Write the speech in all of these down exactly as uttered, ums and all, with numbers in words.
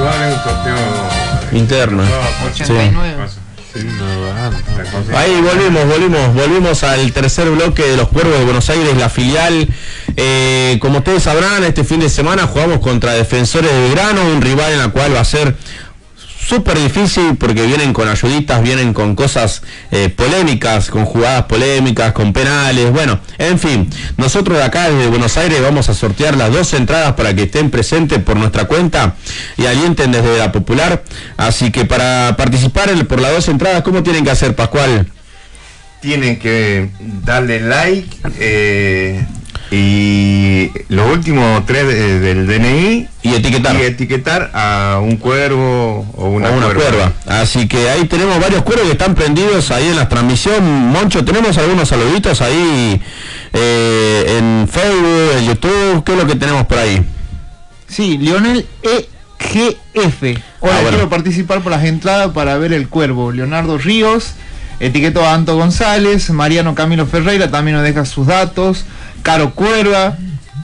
igual es un sorteo interno. ochenta y nueve. Sí. Ahí volvimos, volvimos, volvimos al tercer bloque de los Cuervos de Buenos Aires, la filial. Eh, como ustedes sabrán, este fin de semana jugamos contra Defensores de Belgrano, un rival en la cual va a ser súper difícil porque vienen con ayuditas, vienen con cosas eh, polémicas, con jugadas polémicas, con penales, bueno, en fin, nosotros de acá desde Buenos Aires vamos a sortear las dos entradas para que estén presentes por nuestra cuenta y alienten desde la Popular, así que para participar por las dos entradas, ¿cómo tienen que hacer, Pascual? Tienen que darle like eh, y los últimos tres de, del D N I y etiquetar y etiquetar a un cuervo o una, o una cuerva. cuerva. Así que ahí tenemos varios cuervos que están prendidos ahí en la transmisión. Moncho, tenemos algunos saluditos ahí eh, en Facebook, en YouTube. ¿Qué es lo que tenemos por ahí? Sí, Lionel E G F. Hola, ah, bueno. Quiero participar por las entradas para ver el cuervo. Leonardo Ríos, etiquetó a Anto González. Mariano Camilo Ferreira también nos deja sus datos. Caro Cuerva,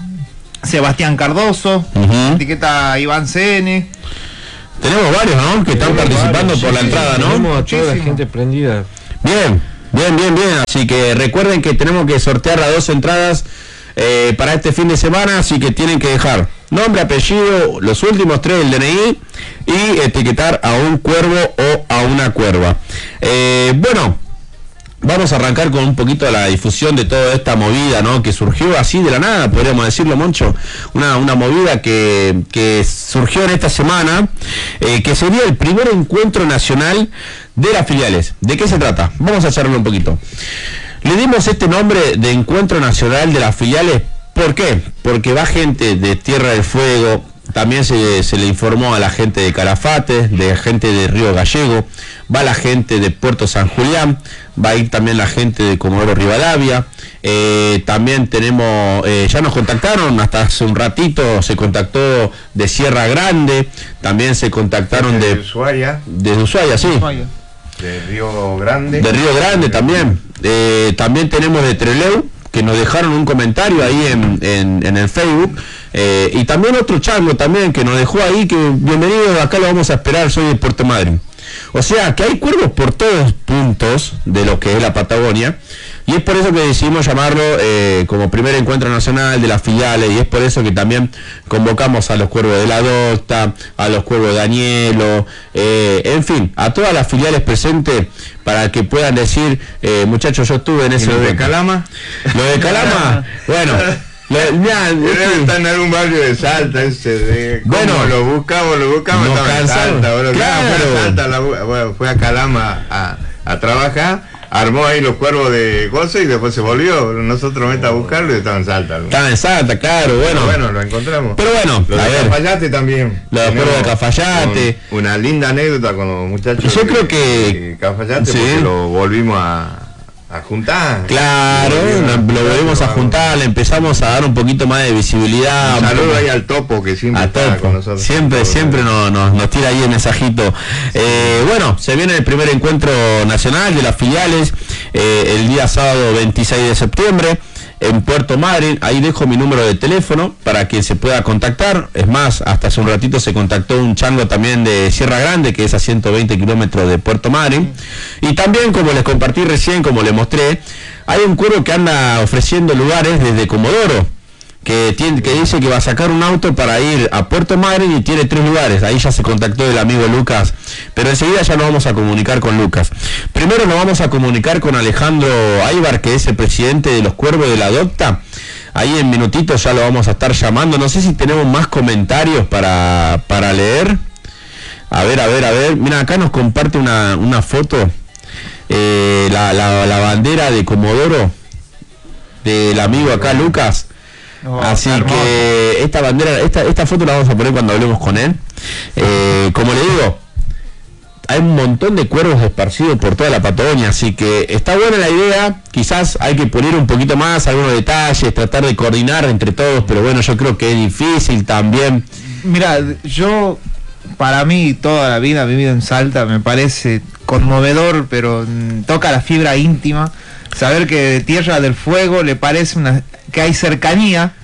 Sebastián Cardoso, uh-huh. etiqueta a Iván C N. Tenemos varios, ¿no? Que están participando varios, por sí, la entrada, ¿no? Tenemos a toda la gente prendida. Bien, bien, bien, bien. Así que recuerden que tenemos que sortear las dos entradas eh, para este fin de semana, así que tienen que dejar nombre, apellido, los últimos tres del D N I y etiquetar a un cuervo o a una cuerva. Eh, bueno, vamos a arrancar con un poquito de la difusión de toda esta movida, ¿no? Que surgió así de la nada, podríamos decirlo, Moncho. Una, una movida que, que surgió en esta semana, eh, que sería el primer encuentro nacional de las filiales. ¿De qué se trata? Vamos a charlarlo un poquito. Le dimos este nombre de Encuentro Nacional de las Filiales. ¿Por qué? Porque va gente de Tierra del Fuego. También se, se le informó a la gente de Calafate, de gente de Río Gallego, va la gente de Puerto San Julián, va a ir también la gente de Comodoro Rivadavia, eh, también tenemos, eh, ya nos contactaron, hasta hace un ratito se contactó de Sierra Grande, también se contactaron de, de Ushuaia, de Ushuaia, sí, Ushuaia. De Río Grande, de Río Grande también, eh, también tenemos de Trelew, que nos dejaron un comentario ahí en, en, en el Facebook, eh, y también otro chango también que nos dejó ahí, que bienvenido, acá lo vamos a esperar, soy de Puerto Madryn. O sea que hay cuervos por todos puntos de lo que es la Patagonia, y es por eso que decidimos llamarlo eh, como primer encuentro nacional de las filiales, y es por eso que también convocamos a los cuervos de la Docta, a los cuervos de Añelo, eh, en fin, a todas las filiales presentes, para que puedan decir, eh, muchachos, yo estuve en ese... ¿Lo de Calama? Lo de Calama, bueno... Lo, ya, está en algún barrio de Salta ese de, bueno, lo buscamos, lo buscamos, no estaba en Salta, bueno, claro. Fue a Salta, la, bueno, fue a Calama a, a trabajar, armó ahí los cuervos de José y después se volvió, nosotros meta a buscarlo y estaba en Salta. ¿No? Estaba en Salta, claro, bueno. Pero bueno, lo encontramos. Pero bueno, lo de Cafayate también. Lo de de Cafayate. Una linda anécdota con los muchachos. Yo creo que... Cafayate, sí. Porque lo volvimos a... a juntar, claro, lo, lo volvimos a juntar, le empezamos a dar un poquito más de visibilidad. Un saludo ahí al Topo, que siempre está Topo. con nosotros. Siempre, siempre nos, nos, nos tira ahí el mensajito. Eh, bueno, se viene el primer encuentro nacional de las filiales, eh, el día sábado veintiséis de septiembre. En Puerto Madryn, ahí dejo mi número de teléfono para que se pueda contactar. Es más, hasta hace un ratito se contactó un chango también de Sierra Grande, que es a ciento veinte kilómetros de Puerto Madryn. Y también, como les compartí recién, como les mostré, hay un cuervo que anda ofreciendo lugares desde Comodoro, que, tiene, que dice que va a sacar un auto para ir a Puerto Madryn y tiene tres lugares. Ahí ya se contactó el amigo Lucas, pero enseguida ya nos vamos a comunicar con Lucas. Primero nos vamos a comunicar con Alejandro Aybar, que es el presidente de los Cuervos de la Docta. Ahí en minutitos ya lo vamos a estar llamando. No sé si tenemos más comentarios para, para leer. A ver, a ver, a ver. Mira, acá nos comparte una, una foto, eh, la, la, la bandera de Comodoro del amigo acá Lucas. Oh, así que esta bandera, esta, esta foto la vamos a poner cuando hablemos con él. Eh, como le digo, hay un montón de cuervos esparcidos por toda la Patagonia, así que está buena la idea. Quizás hay que pulir un poquito más algunos detalles, tratar de coordinar entre todos, pero bueno, yo creo que es difícil también. Mira, yo, para mí, toda la vida he vivido en Salta, me parece conmovedor, pero mm, toca la fibra íntima. Saber que de Tierra del Fuego le parece una, que hay cercanía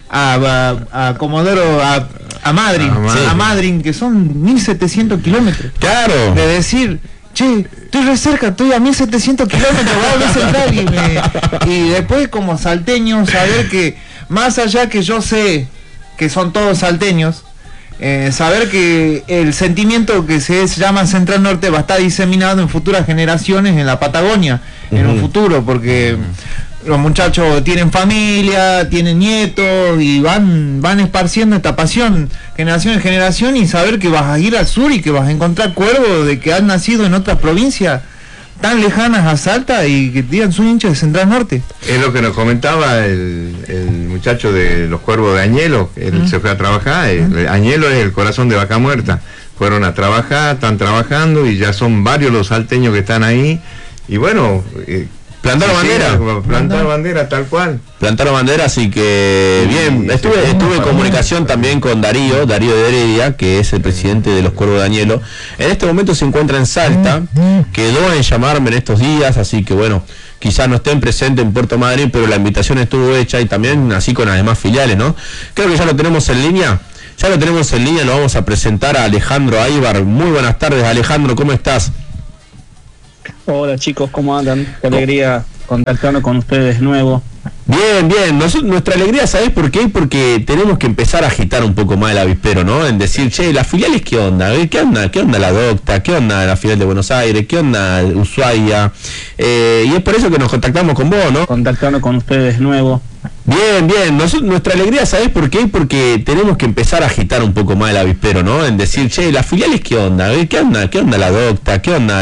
a, a, a Comodoro, a, a Madryn, a, sí. a Madryn, que son mil setecientos kilómetros. Claro. De decir, che, estoy re cerca, estoy a mil setecientos kilómetros, voy a Central, y, me, y después como salteño, saber que, más allá que yo sé que son todos salteños, eh, saber que el sentimiento que se llama Central Norte va a estar diseminado en futuras generaciones en la Patagonia, uh-huh. en un futuro, porque uh-huh. los muchachos tienen familia, tienen nietos y van van esparciendo esta pasión generación en generación, y saber que vas a ir al sur y que vas a encontrar cuervos de que han nacido en otras provincias tan lejanas a Salta y que digan son hinchas de Central Norte. Es lo que nos comentaba el, el muchacho de los cuervos de Añelo, él uh-huh. se fue a trabajar, el, uh-huh. Añelo es el corazón de Vaca Muerta, fueron a trabajar, están trabajando y ya son varios los salteños que están ahí, y bueno... Eh, Plantaron sí, bandera. Plantar bandera, tal cual. Plantaron bandera, así que bien. Sí, estuve sí, estuve en comunicación también con Darío, Darío de Heredia, que es el presidente de los Cuervos de Añelo. En este momento se encuentra en Salta, quedó en llamarme en estos días, así que bueno, quizás no estén presentes en Puerto Madryn, pero la invitación estuvo hecha y también así con las demás filiales, ¿no? Creo que ya lo tenemos en línea. Ya lo tenemos en línea, lo vamos a presentar a Alejandro Aybar. Muy buenas tardes, Alejandro, ¿cómo estás? Hola chicos, ¿cómo andan? Qué alegría contactarnos con ustedes de nuevo. Bien, bien. Nos, nuestra alegría, ¿sabés por qué? Porque tenemos que empezar a agitar un poco más el avispero, ¿no? En decir, che, las filiales, ¿qué onda? ¿Qué onda? ¿Qué onda la Docta? ¿Qué onda la filial de Buenos Aires? ¿Qué onda Ushuaia? Eh, y es por eso que nos contactamos con vos, ¿no? Contactarnos con ustedes de nuevo. Bien, bien. Nos, nuestra alegría, ¿sabés por qué? Porque tenemos que empezar a agitar un poco más el avispero, ¿no? En decir, che, las filiales, ¿qué onda? ¿Qué onda? ¿Qué onda la Docta? ¿Qué onda